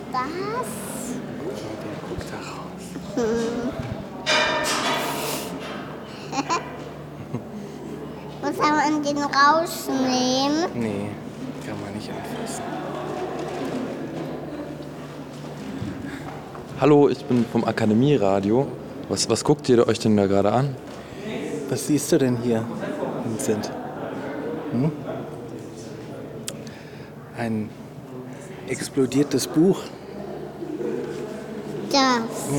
das? Der guckt da raus. Muss man den rausnehmen? Nee, kann man nicht anfassen. Hallo, ich bin vom Akademieradio. Was guckt ihr euch denn da gerade an? Was siehst du denn hier, Vincent? Ein explodiertes Buch. Das.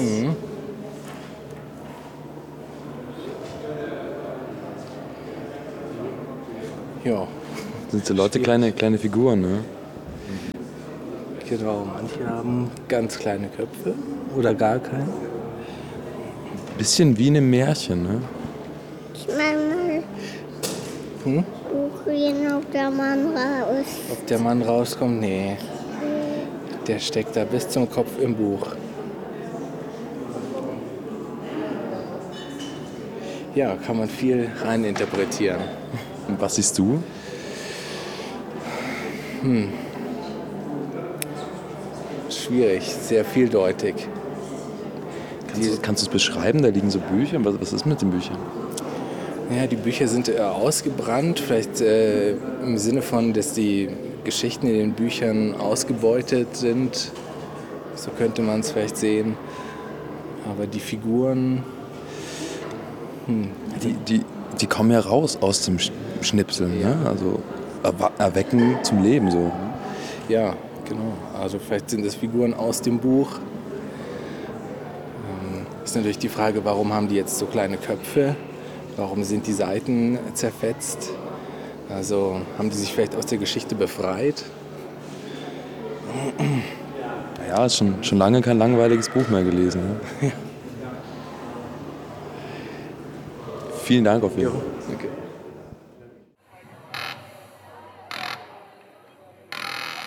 Ja, Sind so Leute kleine Figuren, ne? genau. Manche haben ganz kleine Köpfe oder gar keine. Bisschen wie in einem Märchen, ne? Ich meine, Buch, ob der Mann raus. Ob der Mann rauskommt? Nee. Der steckt da bis zum Kopf im Buch. Ja, kann man viel reininterpretieren. Und was siehst du? Schwierig, sehr vieldeutig. Kannst du es beschreiben? Da liegen so Bücher. Was ist mit den Büchern? Ja, die Bücher sind ausgebrannt, vielleicht im Sinne von, dass die Geschichten in den Büchern ausgebeutet sind. So könnte man es vielleicht sehen. Aber die Figuren, Die kommen ja raus aus dem Schnipseln, ne? Also erwecken zum Leben so. ja, genau. Also vielleicht sind es Figuren aus dem Buch. Ist natürlich die Frage, warum haben die jetzt so kleine Köpfe? Warum sind die Seiten zerfetzt? Also haben die sich vielleicht aus der Geschichte befreit? Ja, ist schon lange kein langweiliges Buch mehr gelesen. Ne? Vielen Dank auf jeden Fall. Okay.